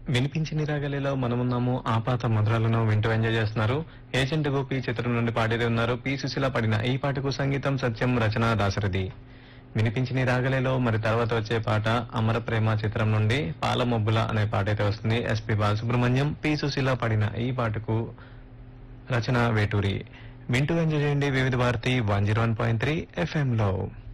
వినిపించిన రాగలిలో మనమున్నాము ఆపాత మధురాలను వింటూ ఎంజాయ్ చేస్తున్నారు. ఏజెంట్ గోపి చిత్రం నుండి పాడేది ఉన్నారు. పి సుశీల పడిన ఈ పాటకు సంగీతం సత్యం, రచన దాశరథి. వినిపించిన రాగలిలో మరి తర్వాత వచ్చే పాట అమర ప్రేమ చిత్రం నుండి పాల మొబ్బుల అనే పాట అయితే వస్తుంది. ఎస్పి బాలసుబ్రహ్మణ్యం, పి సుశీల పడిన ఈ పాటకు రచన వేటూరి. వింటూ ఎంజాయ్ చేయండి వివిధ భారతి 101.3 FM లో.